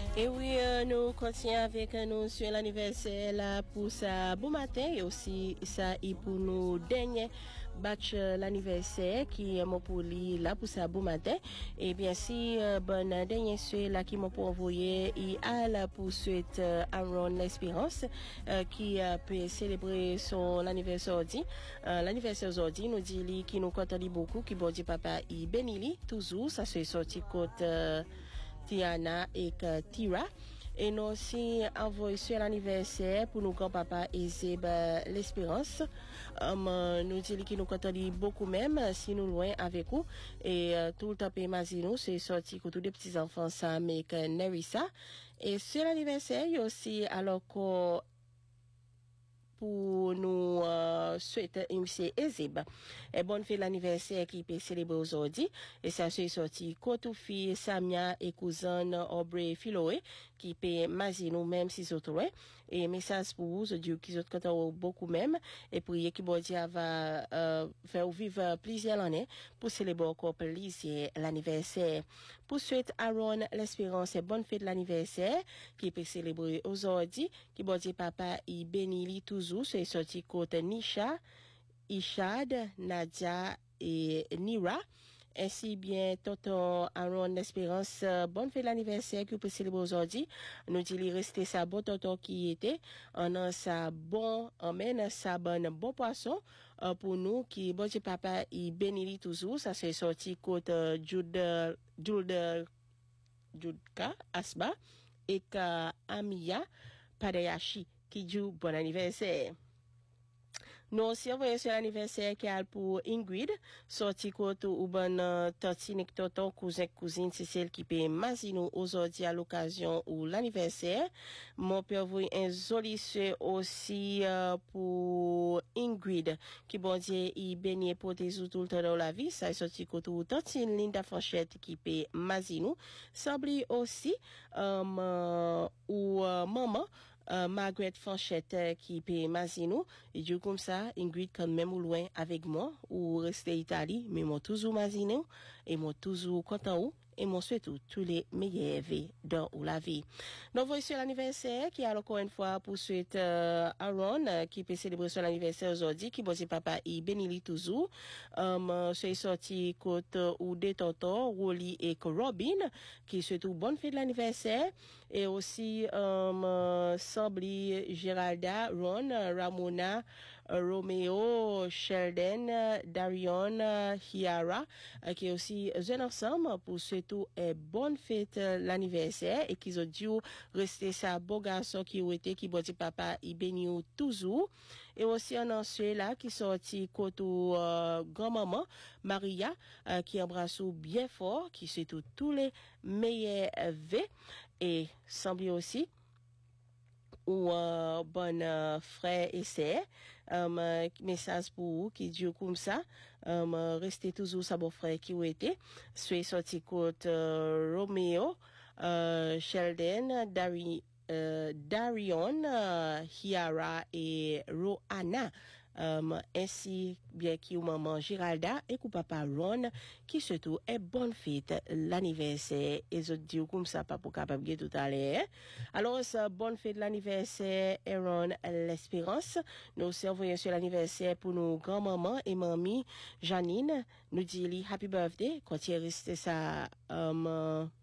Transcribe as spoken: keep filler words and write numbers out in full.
Et oui, euh, nous continuons avec nous sur l'anniversaire là pour ça bon matin et aussi ça et pour nous dernier batch euh, l'anniversaire qui est mon pour lui là pour ça bon matin et bien si euh, bon dernier souhait là qui m'a pour envoyer et à la pour souhaite euh, Aaron l'Espérance euh, qui a pu célébrer son anniversaire aujourd'hui euh, l'anniversaire aujourd'hui nous dit lui qui nous content beaucoup qui bon dit papa il bénit toujours ça c'est sorti côté euh, Tiana et Tira. Et nous aussi envoyé sur l'anniversaire pour nos grands-papas et Zeb l'Espérance. Um, nous disons qu'il nous content beaucoup même si nous loin avec vous. Et uh, tout le temps, Mazino, c'est sorti que tous les petits-enfants, Sam et Nerissa. Et sur l'anniversaire, il y a aussi, alors que pour nous euh, souhaiter M. Ezeb. Et bonne fête l'anniversaire qui peut célébrer aujourd'hui. Et ça c'est sorti Kotoufi, Samia et cousine Aubrey Philoé qui peut Mazino même si autres. Et message pour vous, Dieu qui autres content beaucoup même. Et prier que bon Dieu va euh, faire vivre plusieurs années pour célébrer encore plaisir l'anniversaire. Pour souhaiter Aaron l'Espérance et bonne fête l'anniversaire qui peut célébrer aujourd'hui. Qui bon Dieu papa il bénit toujours. C'est sorti côté Nisha, Ishad, Nadia et Nira. Ainsi bien, tonton Aaron l'Espérance, bonne fête l'anniversaire que vous pouvez célébrer aujourd'hui. Nous dit il rester sa bon tonton qui était. On a sa bon, emmène sa bonne bon poisson euh, pour nous qui, bon Dieu papa, il bénit toujours. Ça c'est sorti côté Jude, Jude, Judka, Asba et ka Amiya Padayashi. Qui joue bon anniversaire. Nous aussi envoyons sur l'anniversaire qui est pour Ingrid, sorti côté ou bon tantinik tonton cousin cousine c'est celle qui paye Mazino aujourd'hui à l'occasion ou l'anniversaire. Mon père vous un joli souhait aussi euh, pour Ingrid qui bon Dieu il bénit pour tes tout le temps dans la vie. Ça est sorti côté ou tantine Linda Franchette qui paye Mazino. S'oublie aussi euh, ou euh, maman Uh, Margaret Fanchette euh, qui paye Mazino et du comme ça Ingrid quand même ou loin avec moi ou rester Italie mais moi toujours Mazino et moi toujours content ou et mon souhaite tous les meilleurs vœux dans ou la vie. Donc voici l'anniversaire qui a encore une fois pour souhaite euh, Aaron euh, qui peut célébrer son anniversaire aujourd'hui qui bon papa il bénit toujours. Um, c'est sorti côté ou des tontons Rolly et Robin qui souhaite bonne fête de l'anniversaire et aussi um, Sabli, Geralda, Ron, Ramona, Romeo, Sheldon, Darion, Hiara qui est aussi jeunes ensemble pour souhaiter et bonne fête l'anniversaire et qu'ils ont dû rester sa beau garçon qui ont été qui bon papa il bénit toujours et aussi un ancien là qui sorti côté euh, grand-maman Maria euh, qui embrasse bien fort qui souhaite tous les meilleurs vœux et semble aussi ou euh, bon euh, frère et sœur um, message pour vous qui dit comme ça um, restez toujours sa beau frère qui ou été soit sorti côté euh, Romeo euh, Sheldon Dari euh, Darion euh, Hiara et Roana um, ainsi bien qui ou maman Giralda et ou papa Ron qui surtout est bonne fête l'anniversaire et je dis comme ça pas pour capable de tout à l'heure. Alors ça bonne fête l'anniversaire Aaron l'Espérance. Nous servons sur l'anniversaire pour nos grand-maman et mamie Janine nous dit happy birthday quand il est resté ça um,